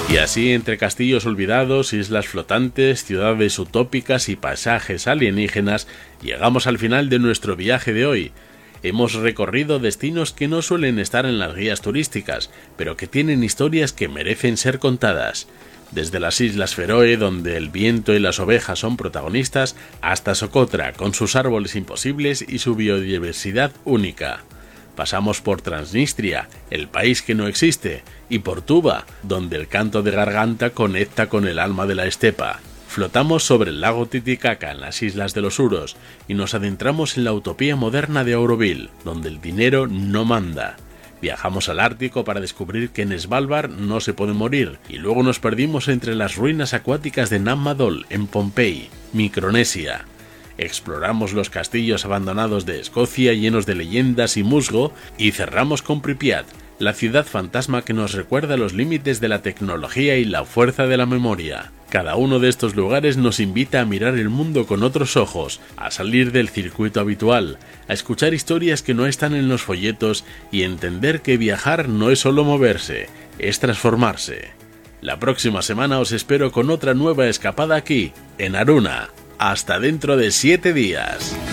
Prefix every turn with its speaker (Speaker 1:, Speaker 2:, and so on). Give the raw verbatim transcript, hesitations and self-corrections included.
Speaker 1: Y así, entre castillos olvidados, islas flotantes, ciudades utópicas y paisajes alienígenas, llegamos al final de nuestro viaje de hoy. Hemos recorrido destinos que no suelen estar en las guías turísticas, pero que tienen historias que merecen ser contadas. Desde las Islas Feroe, donde el viento y las ovejas son protagonistas, hasta Socotra, con sus árboles imposibles y su biodiversidad única. Pasamos por Transnistria, el país que no existe, y por Tuva, donde el canto de garganta conecta con el alma de la estepa. Flotamos sobre el lago Titicaca en las islas de los Uros y nos adentramos en la utopía moderna de Auroville, donde el dinero no manda. Viajamos al Ártico para descubrir que en Svalbard no se puede morir, y luego nos perdimos entre las ruinas acuáticas de Nam Madol en Pompey, Micronesia. Exploramos los castillos abandonados de Escocia llenos de leyendas y musgo y cerramos con Pripyat, la ciudad fantasma que nos recuerda los límites de la tecnología y la fuerza de la memoria. Cada uno de estos lugares nos invita a mirar el mundo con otros ojos, a salir del circuito habitual, a escuchar historias que no están en los folletos y entender que viajar no es solo moverse, es transformarse. La próxima semana os espero con otra nueva escapada aquí, en Aruna. Hasta dentro de siete días.